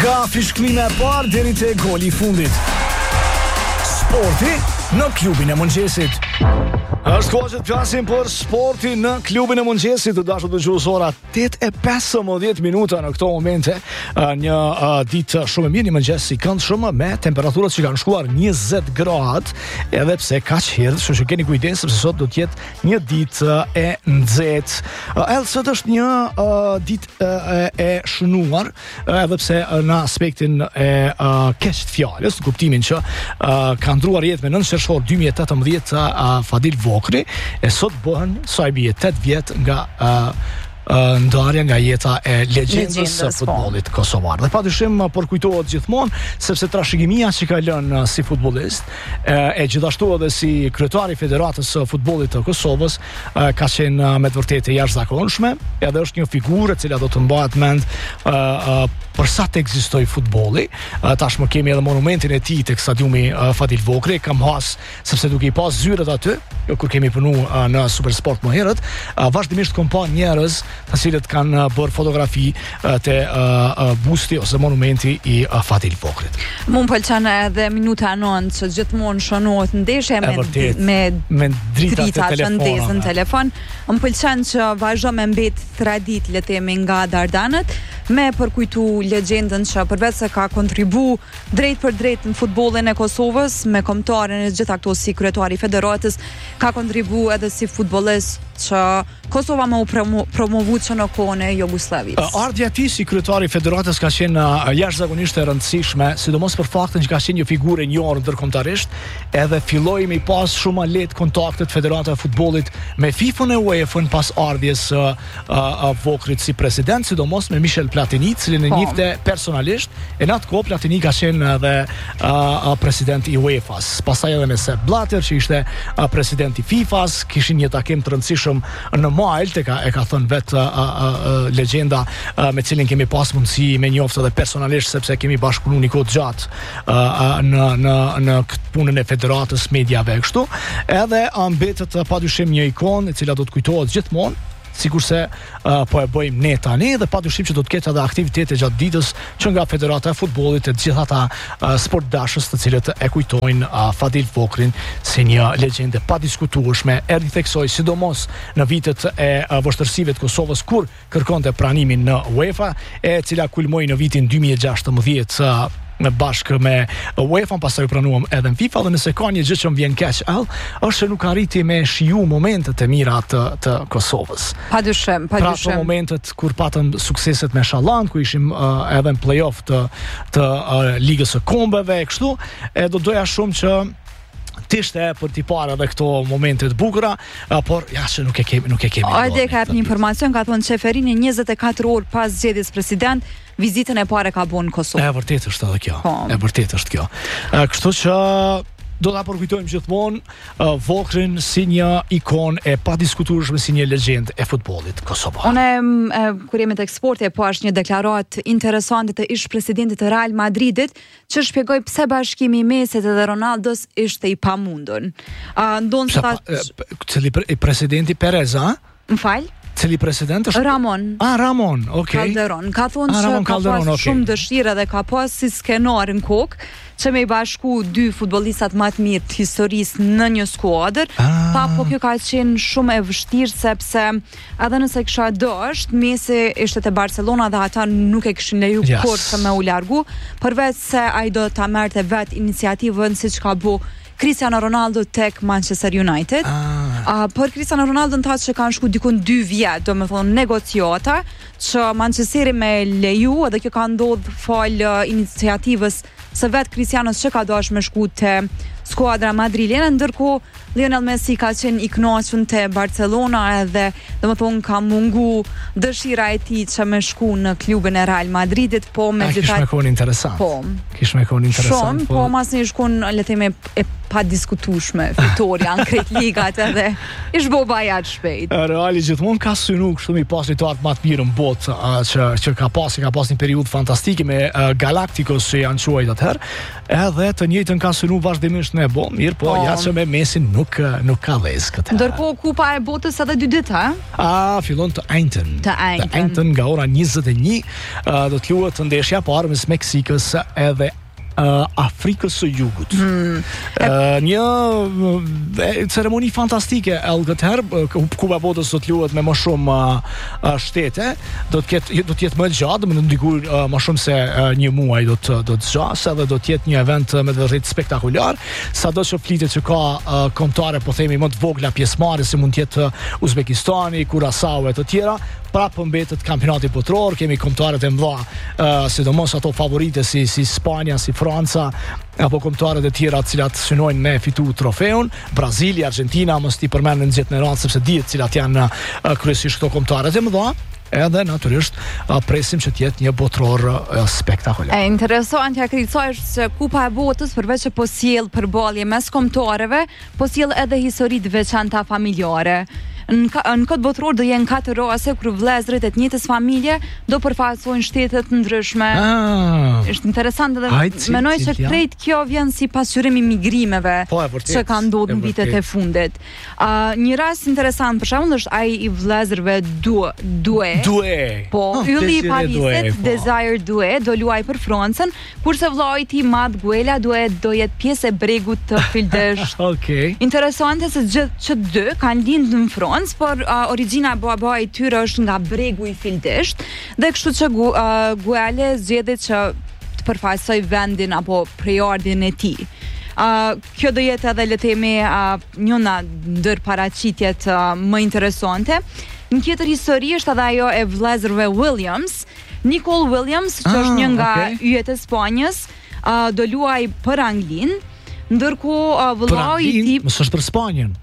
Nga fishklime e parë deri te goli i fundit. Sporti në klubin e mëngjesit. Është kohë që të flasim për sportin në klubin e mëngjesit, të dashur dëgjuesora, 8:15 minuta në këto momente, një ditë shumë e mirë, një mëngjes i këndshëm me temperaturat që kanë shkuar 20 gradë, edhe pse kaq herë, kështu që keni kujdes sepse sot do të jetë një ditë e nxehtë. Edhe sot është një ditë e shënuar, edhe pse në aspektin e keq të fjalës, në kuptimin që ka ndruar jetë me 9 qershor 2018 Fadil Vokri, e sot bëhen sa i bie 8 vjet nga ndarja nga jeta e legjendës së futbollit kosovar. Dhe padyshim përkujtohet gjithmonë sepse trashëgimia që ka lënë si futbollist e gjithashtu edhe si kryetari i Federatës së Futbollit të Kosovës ka qenë me të vërtetë e jashtëzakonshme, edhe është një figurë e cila do të mbahet mend për sa të ekzistoj futbolli. Tashmë kemi edhe monumentin e tij tek stadiumi Fadil Vokri, kam has sepse duke i pas zyret aty, kur kemi punuar në Supersport më herët, vazhdimisht kom pa njerëz të cilët kanë bërë fotografi te busti ose monumenti i Fadil Vokrit. Mund pëlqen edhe minuta 9 që gjithmonë shënohet ndeshje me drita që ndezën telefon. Më pëlqen që vazhdo me mbet tradit le themi nga Dardanët, me përkujtu legjendën që përveç se ka kontribu drejt për drejt në futbollin e Kosovës, me kombëtarën e gjitha këto si kryetari i federatës, ka kontribu edhe si futbollist që Kosova më u promovu që në kohën e Jugosllavisë. Ardhja e tij si kryetari i federatës ka qenë jashtëzakonisht e rëndësishme, sidomos për faktin që ka qenë një figurë e njohur ndërkombëtarisht, edhe filloi me pas shumë më lehtë kontaktet Federata e Futbollit me FIFA-n e UEFA-n pas ardhjes Vokrit si president, sidomos me Michel Platini, cilin e njihte personalisht, e në atë kohë Platini ka qenë edhe president i UEFA-s. Pastaj edhe me Sepp Blatter, që ishte president i FIFA-s, kishin një takim të rëndësishëm në Majl, e ka thënë vetë legjenda me cilin kemi pas mundësi me njoftë edhe personalisht, sepse kemi bashkëpunuar një kohë gjatë në këtë punën e federatës, mediave e kështu, edhe mbetet padyshim një ikonë e cila do të kujtohet gjithmonë, sikurse po e bëjmë ne tani, dhe padyshim që do të ketë edhe aktivitete gjatë ditës që nga Federata e Futbollit e gjithë ata sportdashës të cilët e kujtojnë Fadil Vokrin si një legjendë pa diskutueshme, erdhi theksoi sidomos në vitet e vështirësive të Kosovës kur kërkonte pranimin në UEFA, e cila kulmoi në vitin 2016 me bashkë me UEFA, pastaj u pranuam edhe në FIFA, dhe nëse ka një gjë që më vjen keq është se nuk arriti me shiju momentet e mira të Kosovës. Padyshim. Pra ato momentet kur patëm sukseset me Shalland, ku ishim edhe në play-off të Ligës së Kombeve e kështu, e do doja shumë që tishte për t'i parë edhe këto momente të bukura, por ja që nuk e kemi. Ajde ka një informacion, ka thonë Çeferini 24 orë pas zgjedhjes president, vizitën e parë ka bën në Kosovë. E vërtet është edhe kjo. E vërtet është kjo. Kështu që do ta përkujtojmë gjithmonë Vokrin si një ikonë e padiskutueshme, si një legjendë e futbollit kosovar. Unë kur jemi tek sporti e pash një deklaratë interesante të ish presidentit të Real Madridit, që shpjegoi pse bashkimi i Mesit dhe Ronaldos ishte i pamundur. Cili presidenti Perez, a? M'fal? Cili president është? Ramon. Ramon, okay. Calderon. Ka thonë që ka pas shumë dëshira dhe ka pas si skenar në kokë që me i bashku dy futbollistat më të mirë të historisë në një skuadër. Po kjo ka qenë shumë e vështirë, sepse edhe nëse kisha dosht, Messi ishte te Barcelona dhe ata nuk e kishin leju kur të me u largu, përveç se ai do ta merrte vetë iniciativën siç ka bu Cristiano Ronaldo tek Manchester United. Për Cristiano Ronaldo në që kanë shku dikun 2 vjet, do me thonë negociata, që Manchesteri me leju, edhe kjo ka ndodhë fal iniciativës së vetë Cristianos që ka dosh me shku te skuadra madrilene, ndërkohë Lionel Messi ka qenë i kënaqur te Barcelona, edhe domethënë ka mungu dëshira e tij që me shku në klubin e Real Madridit, po me gjithatë. Kish me kon interesant. Kish me kon interesant. Shumë, po mas një shkon le të themi e pa diskutueshme fitoria në krejt ligat, edhe ish boba jat shpejt. Reali gjithmonë ka synu kështu mi pas lojtar më të mirë në botë, që ka pas një periudhë fantastike me Galacticos që janë quajtur atëherë, edhe të njëjtën ka synu vazhdimisht me bo, mirë, po ja që me Messin nuk ka vez këtë. Ndërkohë Kupa e Botës edhe 2 ditë, fillon të Eindhoven. Të Eindhoven nga ora 21 do të luhet ndeshja e parë mes Meksikës edhe Afrikës së Jugut. Një ceremoni fantastike këtë herë. Kupa e Botës do të luhet me më shumë shtete. Do të jetë më gjatë, më ndikur më shumë se një muaj do të zgjasë, edhe do të jetë një event me vërtet spektakular. Sado që flitet që ka kombëtare, po themi më të vogla pjesëmarrëse, si mund të jetë Uzbekistani, Curaçao e të tjera. Prapë mbetet kampionati botror, kemi kombëtarët e mëdha, sidomos ato favorite si Spanja, si Franca, apo kombëtarët e tjera të cilat synojnë me fitu trofeun, Brazili, Argentina, mos ti përmendën gjatë në radhë sepse dihet cilat janë kryesisht këto kombëtarët e mëdha. Edhe natyrisht presim që të jetë një botror spektakular. Interesantja Krico është se Kupa e Botës përveç që po sjell përballje mes kombëtarëve, po sjell edhe histori të veçanta familjare. Në këtë botror do jenë 4 raste kur vëllezërit e të njëjtës familje do përfaqësojnë shtete të ndryshme. Është interesante dhe mendoj se krejt kjo vjen si pasqyrimi i migrimeve që kanë ndodhur në vitet e fundit. Një rast interesant për shembull është ai i vëllezërve Due. Po, ylli i Parisit, Desire Due do luaj për Francën, kurse vllai i tij Mat Guela do jetë pjesë e bregut të Fildesh. Interesante se që dy kanë lindur në Francë, por origjina e babait i tyre është nga bregu i Fildesht, dhe kështu që Guele zgjedhi që të përfaqësoj vendin apo prejardhjen e tij. Kjo do jetë edhe le të themi njëna ndër paraqitjet më interesante. Një tjetër histori është edhe ajo e vëllezërve Williams. Nicole Williams, që është një nga yjet e Spanjës, do luaj për Anglinë, ndërkohë vëllai i tij mos është për Spanjën.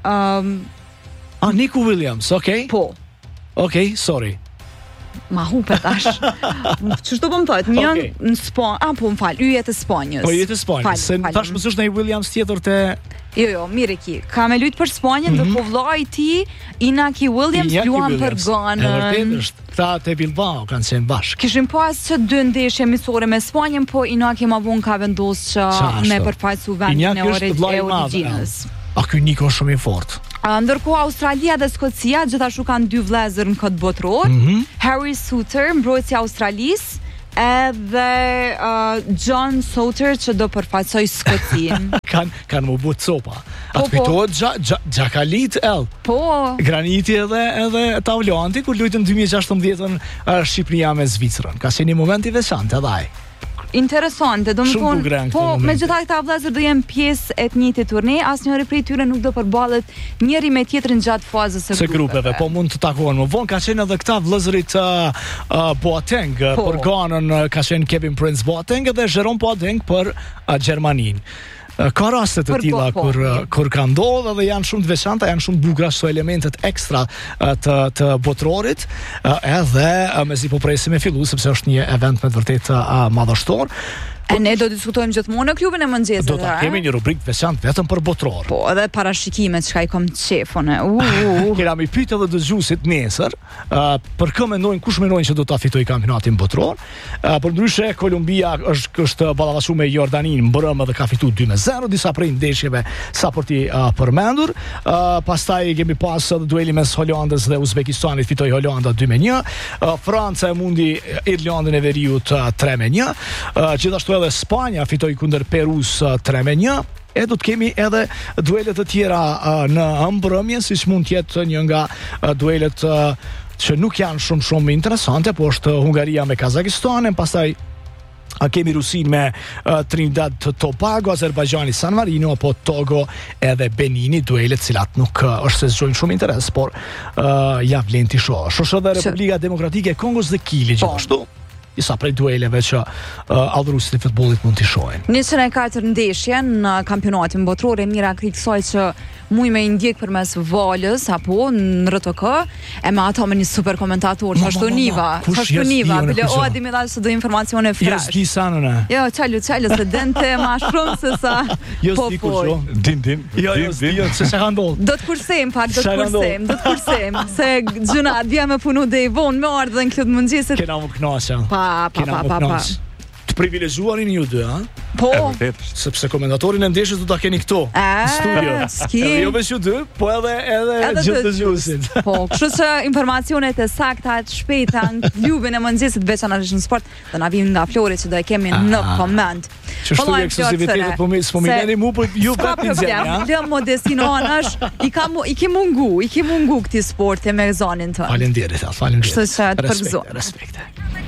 Nico Williams, Po. Sorry. Ma hupe tash. Ç'është po më thotë? Një në Spanjë, po më fal, yjet e Spanjës. Po yjet e Spanjës. Se tash mos është ndaj Williams tjetër te Jo, mirë ki. Ka me luajt për Spanjën, ndërkohë vllai i tij, Inaki Williams, luan për Ghanën. Këta te Bilbao kanë qenë bashkë. Kishin pas që 2 ndeshje miqësore me Spanjën, po Inaki më vonë ka vendosur që me përfaqësu vendin e origjinës. Ky Niko është shumë i fortë. Ndërkohë Australia dhe Skocia gjithashtu kanë 2 vëllezër në këtë botror. Harry Souttar, mbrojtësi i Australisë, edhe John Souttar që do përfaqësoj Skocinë. Kanë më bë copa. Atë kujtohet Xhakalit Po. Graniti edhe Tavlanti kur luajtën 2016-ën Shqipëria me Zvicrën. Ka qenë një moment i veçantë edhe ai. Interesante, domethënë, po megjithatë këta vëllezër do jenë pjesë e të njëjtit turne, asnjëri prej tyre nuk do përballet njëri me tjetrin gjatë fazës së grupeve. Po mund të takohen më vonë. Ka qenë edhe këta vëllezërit Boateng për Ghanën, ka qenë Kevin Prince Boateng dhe Jerome Boateng për Gjermaninë. Ka raste të tilla kur ka ndodhur dhe janë shumë të veçanta, janë shumë bukura këto elementet ekstra të botrorit, edhe mezi po presim me fillu sepse është një event me të vërtetë madhështor. Ne do diskutojmë gjithmonë në klubin e mëngjesit. Do ta kemi një rubrikë të veçantë vetëm për botror. Po, edhe parashikimet çka i kam shefun. Kemi mi pyet edhe dëgjuesit nesër, për kë mendojnë, kush mendojnë që do ta fitojë kampionatin botror. Përndryshe Kolumbia është ballafaqur me Jordaninë mbrëmë dhe ka fituar 2-0 disa prej ndeshjeve sa për ti përmendur. Pastaj kemi pas edhe dueli mes Holandës dhe Uzbekistanit, fitoi Holanda 2-1. Franca e mundi Irlandën e Veriut 3-1. Gjithashtu edhe Spanja fitoi kundër Perus 3-1. E do të kemi edhe duelet të tjera në mbrëmje, siç mund të jetë një nga duelet që nuk janë shumë interesante, po është Hungaria me Kazakistanin, pastaj kemi Rusin me Trinidad Tobago, Azerbajxhani San Marino, apo Togo edhe Benini, duelet cilat nuk është se zgjojnë shumë interes, por ja vlen ti shoh. Shoh edhe Republika Demokratike e Kongos dhe Kili gjithashtu. Disa prej dueleve që adhuruesit e futbollit mund t'i shohin. 104 ndeshje në kampionatin botror, mira kritikoj që muj me ndjek përmes valës apo në RTK, e me ato me një super komentator, çashtu Niva, bile Adi më dha çdo informacione fresh. Yes, sanona. Jo, çalo se dente më shumë se sa. Jo, dim. Jo, se sa ndodh. Do të kursejm pak, do të kursejm, se gjuna vjen me punu deri vonë, më ardhen këtu të mëngjesit. Kena më kënaqur. Pa. Të privilegjuarin ju dy, ha? Po, sepse komendatorin e ndeshjes do ta keni këtu në studio. Edhe jo vetëm ju dy, po edhe gjithë dëgjuesit. Po, kështu që informacionet e sakta të shpejta në klubin e mëngjesit veçanërisht në sport do na vinë nga Flori që do e kemi në koment. Çfarë është ekskluziviteti po më jeni mu për ju vetë nxjerrja. Dhe modestin anash i ke mungu këtij sporti me zonin tonë. Faleminderit. Kështu që të përgëzoj. Respekte.